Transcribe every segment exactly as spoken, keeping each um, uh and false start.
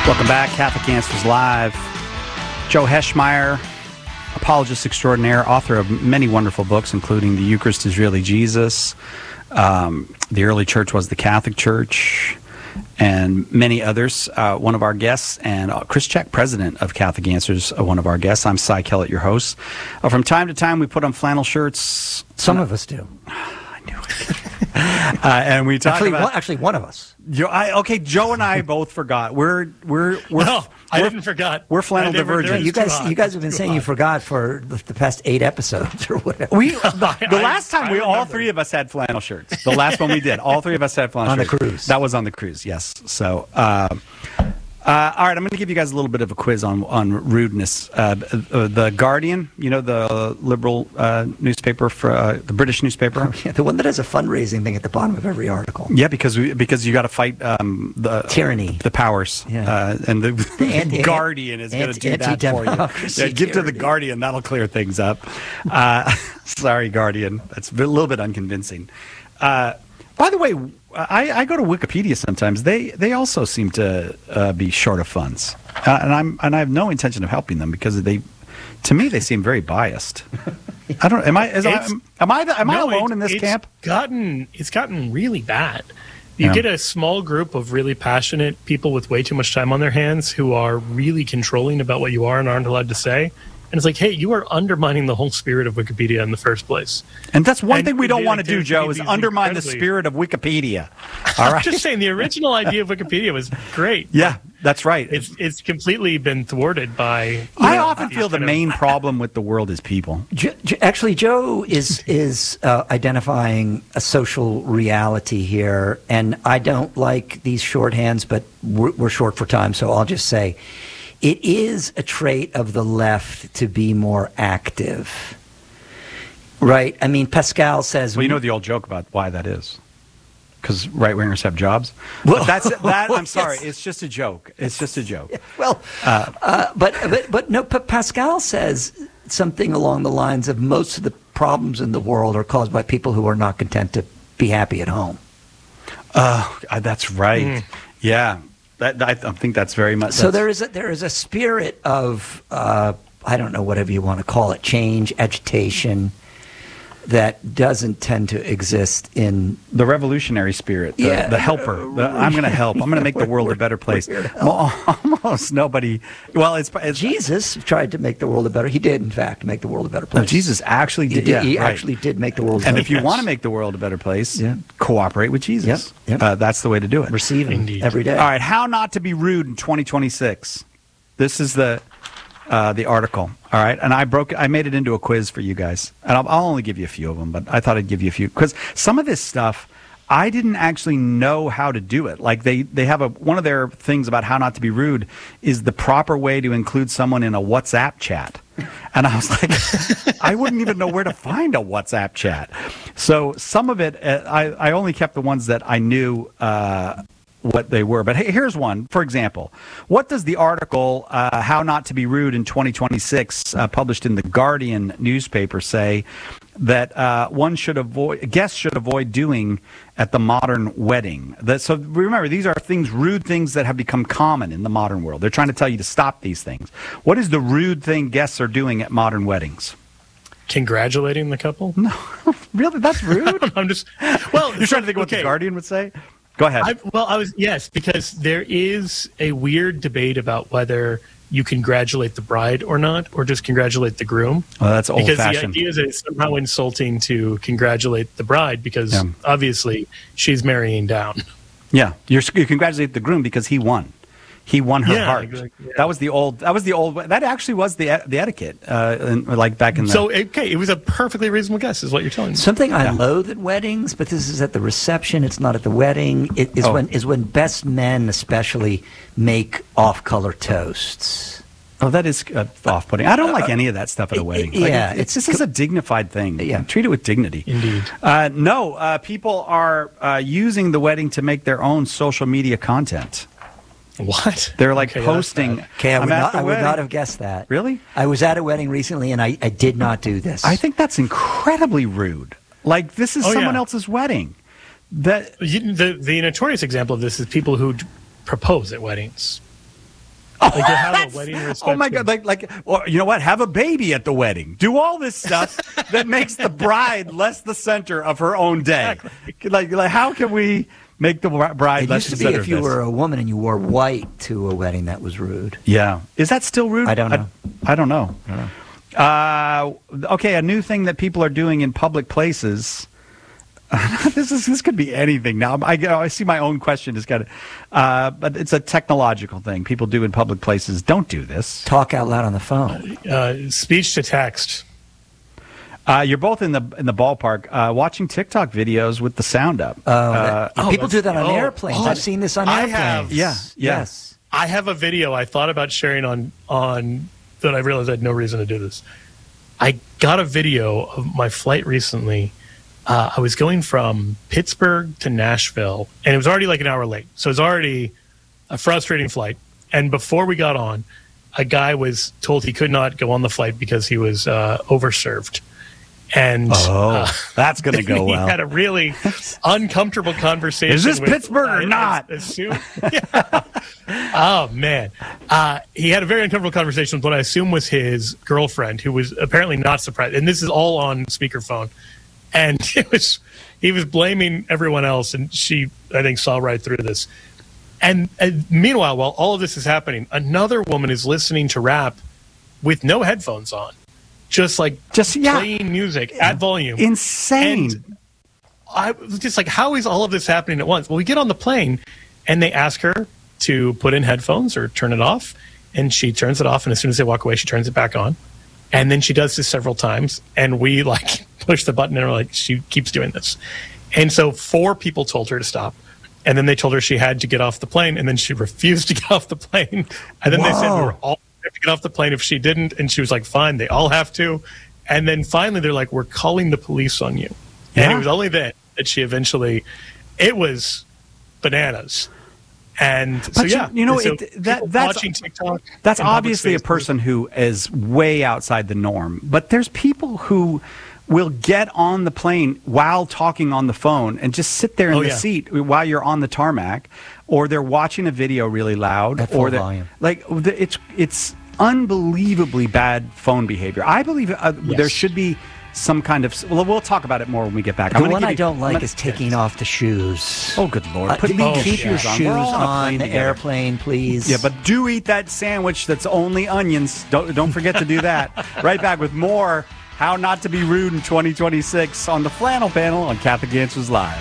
Welcome back, Catholic Answers Live. Joe Heschmeyer, apologist extraordinaire, author of many wonderful books, including The Eucharist is Really Jesus, um, The Early Church Was the Catholic Church, and many others. Uh, one of our guests, and uh, Chris Check, president of Catholic Answers, uh, one of our guests. I'm Cy Kellett, your host. Uh, from time to time, we put on flannel shirts. Some of us do. I knew it. uh, and we talk actually, about one, actually one of us. Joe, I, okay, Joe and I both forgot. We're we're we're. No, I we're, didn't forget. We're flannel divergent. You guys, you guys have been saying you forgot for the, the past eight episodes or whatever. We the, the I- last time I we all remember. three of us had flannel shirts. The last one we did, all three of us had flannel On the shirts. cruise. That was on the cruise. Yes. So. Uh, Uh, all right, I'm going to give you guys a little bit of a quiz on on rudeness. Uh, uh, the Guardian, you know, the liberal uh, newspaper, for uh, the British newspaper. Yeah, the one that has a fundraising thing at the bottom of every article. Yeah, because we, because you got to fight um, the Tyranny. the powers. Yeah. Uh, and the, The anti- Guardian is going to do that for you. anti-democracy Yeah, give to the tyranny. Guardian; that'll clear things up. Uh, sorry, Guardian. That's a little bit unconvincing. Uh, by the way, I, I go to Wikipedia sometimes. They they also seem to uh, be short of funds, uh, and I'm and I have no intention of helping them because they, to me, they seem very biased. I don't. Am I? Is I It's- am I? The, am I No, alone it's- in this it's camp? Gotten it's gotten really bad. You Yeah. get a small group of really passionate people with way too much time on their hands who are really controlling about what you are and aren't allowed to say. And it's like, hey, you are undermining the whole spirit of Wikipedia in the first place. And that's one And thing we don't they- want to they- do, Joe, is these undermine the incredibly- spirit of Wikipedia. All I'm right. just saying, the original idea of Wikipedia was great. Yeah, that's right. It's it's completely been thwarted by. you I know, often these feel the kind of- main problem with the world is people. Jo- Jo- actually, Joe is is uh, identifying a social reality here, and I don't like these shorthands, but we're, we're short for time, so I'll just say it is a trait of the left to be more active, right? I mean, Pascal says. Well, you know the old joke about why that is. Because right wingers have jobs. Well, But that's that. I'm sorry. yes. It's just a joke. It's just a joke. Well, uh, but, but but no. But Pascal says something along the lines of most of the problems in the world are caused by people who are not content to be happy at home. Oh, uh, that's right. Yeah, that, I, I think that's very much. So that's- there is a, there is a spirit of uh, I don't know, whatever you want to call it, change, agitation, that doesn't tend to exist in. the revolutionary spirit, the, Yeah. the helper. The, I'm going to help. I'm going to make the world a better place. We're here to help. Well, almost nobody. Well, it's, it's Jesus tried to make the world a better. He did, in fact, make the world a better no, place. Jesus actually He, did. did, yeah, he right. actually did make the world. a And better if you place. want to make the world a better place, Yeah. cooperate with Jesus. Yep, yep. Uh, that's the way to do it. receive him Indeed. every day. All right, how not to be rude in twenty twenty-six. This is the uh, the article. All right, and I broke. I made it into a quiz for you guys, and I'll, I'll only give you a few of them, but I thought I'd give you a few because some of this stuff I didn't actually know how to do it. Like they they have a one of their things about how not to be rude is the proper way to include someone in a WhatsApp chat. And I was like, I wouldn't even know where to find a WhatsApp chat. So some of it, uh, I, I only kept the ones that I knew uh, what they were. But hey, here's one. For example, what does the article, uh, How Not to Be Rude in twenty twenty-six, uh, published in the Guardian newspaper, say that uh, one should avoid, guests should avoid doing at the modern wedding? That, so remember, these are things, rude things that have become common in the modern world. They're trying to tell you to stop these things. What is the rude thing guests are doing at modern weddings? Congratulating the couple. No, really? That's rude? I'm just. Well, You're trying to think of what the okay. Guardian would say? Go ahead. I, well, I was yes, because there is a weird debate about whether you congratulate the bride or not, or just congratulate the groom. Well, that's Because the old-fashioned. idea is that it's somehow insulting to congratulate the bride because Yeah. obviously she's marrying down. Yeah, you're, you congratulate the groom because he won. He won her Yeah, heart. exactly, yeah. That was the old. That was the old. That actually was the the etiquette. Uh, in, like back in the. So okay, it was a perfectly reasonable guess, is what you're telling me. Something I Yeah. loathe at weddings, but this is at the reception. It's not at the wedding. It is Oh. when is when best men, especially, make off-color toasts. oh, that is uh, off-putting. I don't like any of that stuff at a wedding. Like, yeah, it- it's it's this is a dignified thing. Yeah. treat it with dignity. Indeed. Uh, no, uh, people are uh, using the wedding to make their own social media content. What? They're like Okay, that's posting. bad. Okay, I I'm would, at not, the I would wedding. not have guessed that. Really? I was at a wedding recently, and I, I did not do this. I think that's incredibly rude. Like this is Oh, someone yeah. else's wedding. That You- the the notorious example of this is people who d- propose at weddings. Like you have a wedding reception. Oh my God! Like, like, or you know what? Have a baby at the wedding. Do all this stuff that makes the bride less the center of her own day. Exactly. Like, like, how can we make the bride It less used the to be center if of you this? were a woman and you wore white to a wedding, that was rude. Yeah, is that still rude? I don't know. I, I don't know. I don't know. Uh, okay, a new thing that people are doing in public places. this is this could be anything now. I, I see my own question is kind of, uh, but it's a technological thing people do in public places. Don't do this. Talk out loud on the phone. Uh, speech to text. Uh, you're both in the in the ballpark uh, watching TikTok videos with the sound up. Oh, uh, that- oh, people do that on oh, airplanes. oh, I've seen this on I airplanes. have. Yeah, yeah. Yes. I have a video I thought about sharing on on that I realized I had no reason to do this. I got a video of my flight recently. Uh, I was going from Pittsburgh to Nashville, and it was already like an hour late. So it was already a frustrating flight. And before we got on, a guy was told he could not go on the flight because he was uh, overserved. And Oh, uh, that's going to go he well. had a really uncomfortable conversation. Is this with- Pittsburgh or uh, not? as- as soon- Yeah. Oh man, uh, he had a very uncomfortable conversation with what I assume was his girlfriend, who was apparently not surprised. And this is all on speakerphone. And it was he was blaming everyone else, and she, I think, saw right through this. And, and meanwhile, while all of this is happening, another woman is listening to rap with no headphones on, just like Just yeah, playing music at volume. insane. And I was just like, how is all of this happening at once? Well, we get on the plane, and they ask her to put in headphones or turn it off, and she turns it off. And as soon as they walk away, she turns it back on. And then she does this several times, and we like push the button, and we're like, she keeps doing this. And so four people told her to stop, and then they told her she had to get off the plane, and then she refused to get off the plane. And then they said we were all have to get off the plane if she didn't, and she was like, fine, they all have to. And then finally they're like, we're calling the police on you. And Yeah. it was only then that she eventually, it was bananas. And so, But you- yeah, you know, so it- that- people that's- watching TikTok. That's in public obviously a spaces. person who is way outside the norm. But there's people who will get on the plane while talking on the phone and just sit there in Oh, the yeah. seat while you're on the tarmac, or they're watching a video really loud, At full or they're- volume. like the- it's it's unbelievably bad phone behavior. I believe uh, Yes. there should be some kind of. Well, we'll talk about it more when we get back. The I'm gonna one give I you- don't I'm like gonna- is taking off the shoes. Oh, good Lord! Uh, Put keep me keep shoes your on. shoes We're all on a on plane the together. airplane, please. Yeah, but do eat that sandwich that's only onions. Don't don't forget to do that. Right back with more How Not to Be Rude in twenty twenty-six on the Flannel Panel on Catholic Answers Live.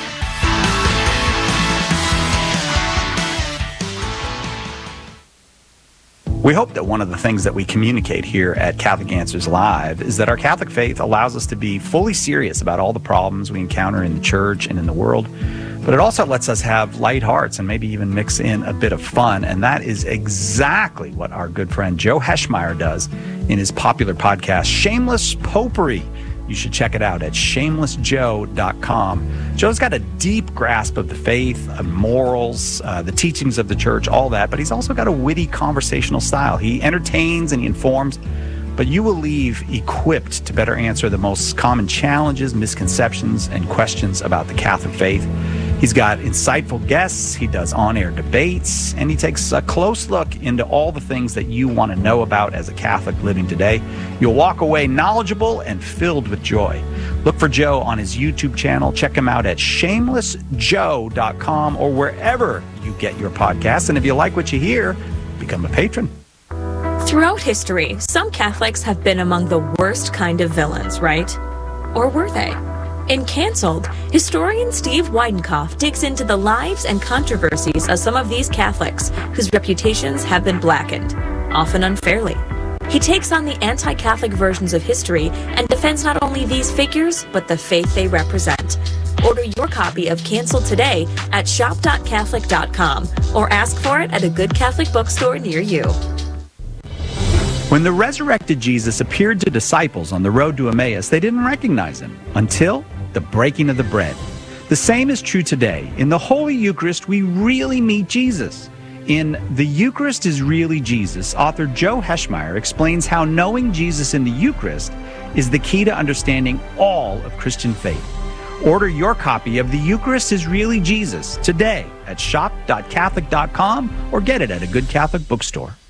We hope that one of the things that we communicate here at Catholic Answers Live is that our Catholic faith allows us to be fully serious about all the problems we encounter in the church and in the world, but it also lets us have light hearts and maybe even mix in a bit of fun. And that is exactly what our good friend Joe Heschmeyer does in his popular podcast, Shameless Popery. You should check it out at shameless joe dot com. Joe's got a deep grasp of the faith, uh, morals, uh, the teachings of the church, all that, but he's also got a witty conversational style. He entertains and he informs, but you will leave equipped to better answer the most common challenges, misconceptions, and questions about the Catholic faith. He's got insightful guests, he does on-air debates, and he takes a close look into all the things that you want to know about as a Catholic living today. You'll walk away knowledgeable and filled with joy. Look for Joe on his YouTube channel. Check him out at shameless joe dot com or wherever you get your podcasts. And if you like what you hear, become a patron. Throughout history, some Catholics have been among the worst kind of villains, right? Or were they? In Cancelled, historian Steve Weidenkopf digs into the lives and controversies of some of these Catholics whose reputations have been blackened, often unfairly. He takes on the anti-Catholic versions of history and defends not only these figures, but the faith they represent. Order your copy of Cancelled today at shop dot catholic dot com or ask for it at a good Catholic bookstore near you. When the resurrected Jesus appeared to disciples on the road to Emmaus, they didn't recognize him until the breaking of the bread. The same is true today. In the Holy Eucharist, we really meet Jesus. In The Eucharist is Really Jesus, author Joe Heschmeyer explains how knowing Jesus in the Eucharist is the key to understanding all of Christian faith. Order your copy of The Eucharist is Really Jesus today at shop dot catholic dot com or get it at a good Catholic bookstore.